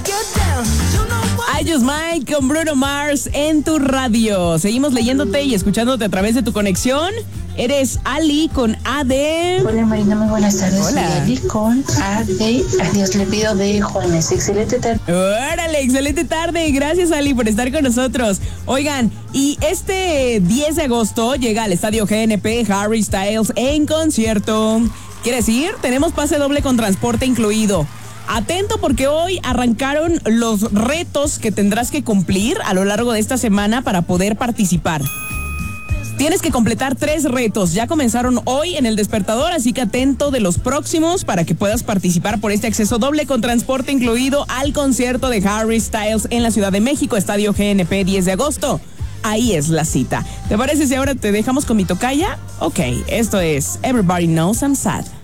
I Just Might con Bruno Mars en tu radio. Seguimos leyéndote y escuchándote a través de tu conexión. Eres Ali con AD. Hola Marina, muy buenas tardes. Hola. Soy Ali con AD. Adiós le pido de Juanes. Excelente tarde. Órale, excelente tarde. Gracias, Ali, por estar con nosotros. Oigan, y este 10 de agosto llega al estadio GNP Harry Styles en concierto. ¿Quieres ir? Tenemos pase doble con transporte incluido. Atento porque hoy arrancaron los retos que tendrás que cumplir a lo largo de esta semana para poder participar. Tienes que completar 3 retos. Ya comenzaron hoy en el despertador, así que atento de los próximos para que puedas participar por este acceso doble con transporte incluido al concierto de Harry Styles en la Ciudad de México, Estadio GNP 10 de agosto. Ahí es la cita. ¿Te parece si ahora te dejamos con mi tocaya? Ok, esto es Everybody Knows I'm Sad.